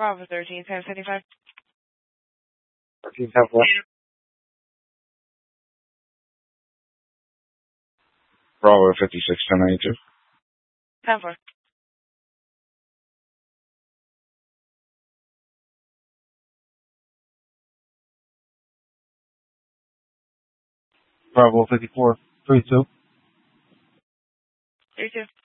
Bravo 13, 1075. 13, 10, 4. Bravo 56, 1092. 10 4. Bravo 54, 32. 32.